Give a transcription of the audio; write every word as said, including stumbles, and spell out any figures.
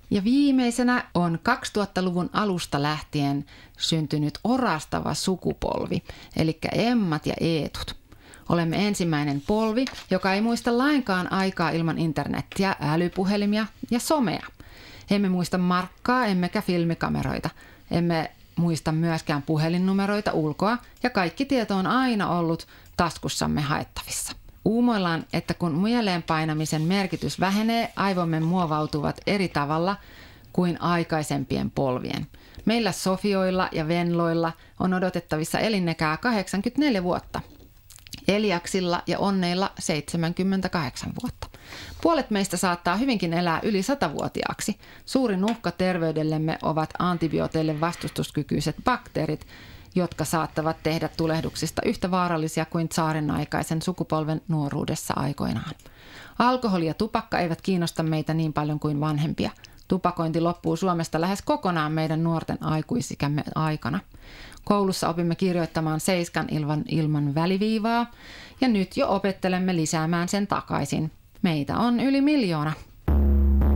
Ja viimeisenä on kaksituhattaluvun alusta lähtien syntynyt orastava sukupolvi, eli Emmat ja Eetut. Olemme ensimmäinen polvi, joka ei muista lainkaan aikaa ilman internettiä, älypuhelimia ja somea. Emme muista markkaa, emmekä filmikameroita. Emme muista myöskään puhelinnumeroita ulkoa ja kaikki tieto on aina ollut taskussamme haettavissa. Uumoillaan, että kun mieleen painamisen merkitys vähenee, aivomme muovautuvat eri tavalla kuin aikaisempien polvien. Meillä Sofioilla ja Venloilla on odotettavissa elinikää kahdeksankymmentäneljä vuotta. Eliaksilla ja Onneilla seitsemänkymmentäkahdeksan vuotta. Puolet meistä saattaa hyvinkin elää yli satavuotiaaksi. Suurin uhka terveydellemme ovat antibiooteille vastustuskykyiset bakteerit, jotka saattavat tehdä tulehduksista yhtä vaarallisia kuin tsaarin aikaisen sukupolven nuoruudessa aikoinaan. Alkoholi ja tupakka eivät kiinnosta meitä niin paljon kuin vanhempia. Tupakointi loppuu Suomesta lähes kokonaan meidän nuorten aikuisikämme aikana. Koulussa opimme kirjoittamaan seiskan ilman, ilman väliviivaa ja nyt jo opettelemme lisäämään sen takaisin. Meitä on yli miljoona.